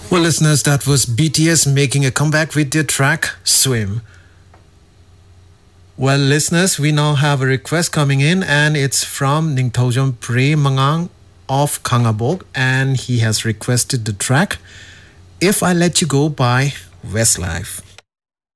Well, listeners, that was BTS making a comeback with their track Swim. Well, listeners, we now have a request coming in, and it's from Ningthojam Pre Mangang of Kangabok, and he has requested the track If I Let You Go by Westlife.